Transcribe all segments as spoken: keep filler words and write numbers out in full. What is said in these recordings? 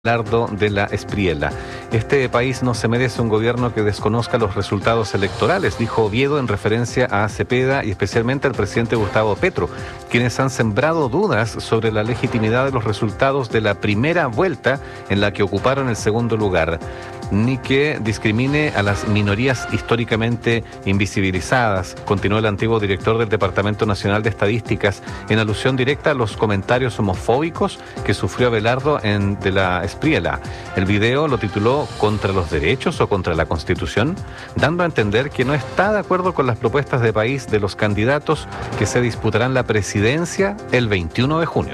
Abelardo de la Espriella. Este país no se merece un gobierno que desconozca los resultados electorales, dijo Oviedo en referencia a Cepeda y especialmente al presidente Gustavo Petro, quienes han sembrado dudas sobre la legitimidad de los resultados de la primera vuelta en la que ocuparon el segundo lugar, ni que discrimine a las minorías históricamente invisibilizadas, continuó el antiguo director del Departamento Nacional de Estadísticas en alusión directa a los comentarios homofóbicos que sufrió Abelardo en, de la Espriella. El video lo tituló ¿Contra los derechos o contra la Constitución?, dando a entender que no está de acuerdo con las propuestas de país de los candidatos que se disputarán la presidencia el veintiuno de junio.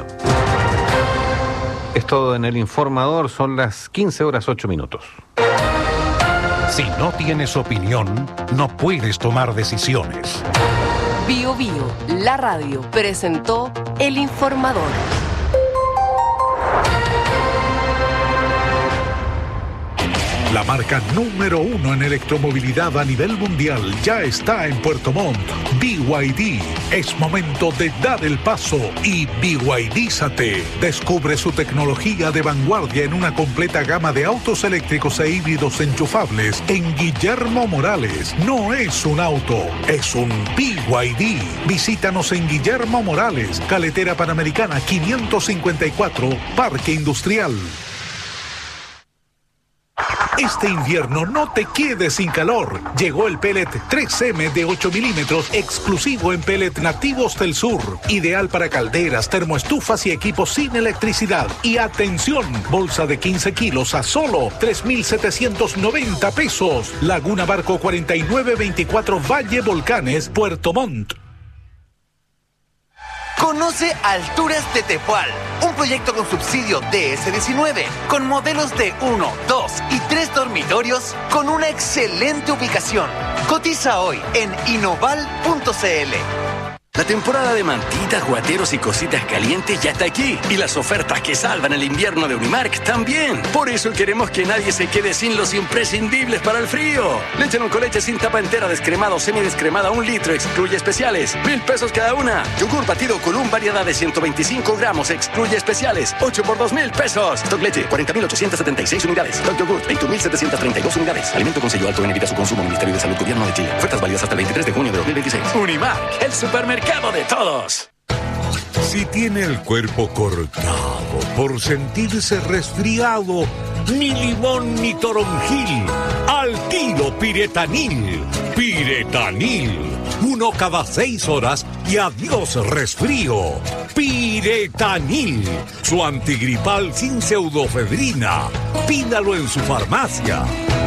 Esto en el Informador, son las quince horas ocho minutos. Si no tienes opinión, no puedes tomar decisiones. Bio Bio, la radio, presentó El Informador. La marca número uno en electromovilidad a nivel mundial ya está en Puerto Montt. B Y D. Es momento de dar el paso y B Y D-zate. Descubre su tecnología de vanguardia en una completa gama de autos eléctricos e híbridos enchufables en Guillermo Morales. No es un auto, es un B Y D. Visítanos en Guillermo Morales, Carretera Panamericana quinientos cincuenta y cuatro, Parque Industrial. Este invierno no te quedes sin calor. Llegó el pellet tres eme de ocho milímetros exclusivo en pellet nativos del sur. Ideal para calderas, termoestufas y equipos sin electricidad. Y atención, bolsa de quince kilos a solo tres mil setecientos noventa pesos. Laguna Barco cuarenta y nueve veinticuatro Valle Volcanes, Puerto Montt. Conoce Alturas de Tepual, un proyecto con subsidio D S diecinueve, con modelos de uno, dos y tres dormitorios, con una excelente ubicación. Cotiza hoy en inoval punto c l. La temporada de mantitas, guateros y cositas calientes ya está aquí. Y las ofertas que salvan el invierno de Unimark también. Por eso queremos que nadie se quede sin los imprescindibles para el frío. Leche con leche sin tapa entera, descremada o semidescremada, un litro, excluye especiales. Mil pesos cada una. Yogur batido con un variedad de ciento veinticinco gramos, excluye especiales. Ocho por dos mil pesos. Stock leche, cuarenta mil ochocientos setenta y seis unidades. Stock yogur, veinte mil setecientos treinta y dos unidades. Alimento con sello alto en evita su consumo. Ministerio de Salud, Gobierno de Chile. Ofertas válidas hasta el veintitrés de junio de dos mil veintiséis. Unimark, el supermercado de todos. Si tiene el cuerpo cortado por sentirse resfriado, ni limón ni toronjil, al tiro Piretanil. Piretanil, uno cada seis horas y adiós resfrío. Piretanil, su antigripal sin pseudofedrina. Pídalo en su farmacia.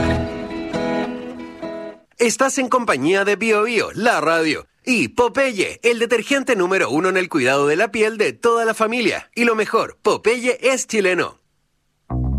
Estás en compañía de Bio Bio, la radio. Y Popeye, el detergente número uno en el cuidado de la piel de toda la familia. Y lo mejor, Popeye es chileno.